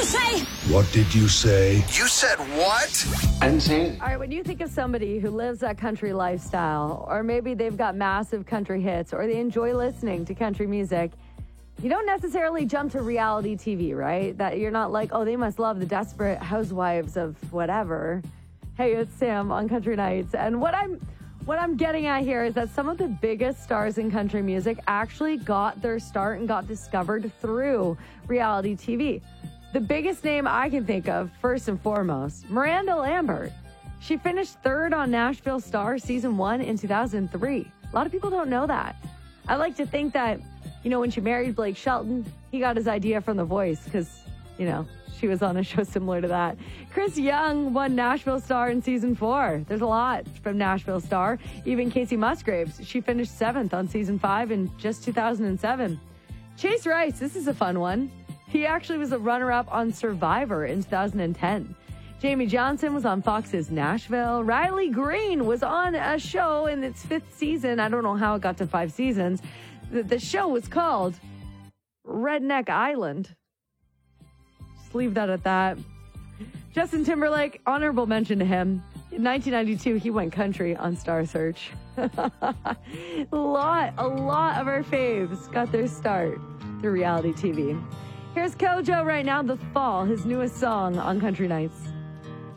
you say? What did you say? You said what? I didn't say it. All right, when you think of somebody who lives that country lifestyle, or maybe they've got massive country hits, or they enjoy listening to country music, you don't necessarily jump to reality TV, right? That you're not like, oh, they must love the Desperate Housewives of whatever. Hey, it's Sam on Country Nights. And what I'm getting at here is that some of the biggest stars in country music actually got their start and got discovered through reality TV. The biggest name I can think of, first and foremost, Miranda Lambert. She finished third on Nashville Star Season 1 in 2003. A lot of people don't know that. I like to think that, when she married Blake Shelton, he got his idea from The Voice because, she was on a show similar to that. Chris Young won Nashville Star in Season 4. There's a lot from Nashville Star. Even Casey Musgraves, she finished 7th on Season 5 in just 2007. Chase Rice, this is a fun one. He actually was a runner-up on Survivor in 2010. Jamie Johnson was on Fox's Nashville. Riley Green was on a show in its 5th season. I don't know how it got to 5 seasons. The show was called Redneck Island. Just leave that at that. Justin Timberlake, honorable mention to him. In 1992, he went country on Star Search. A lot of our faves got their start through reality TV. Here's Kojo right now, The Fall, his newest song on Country Nights.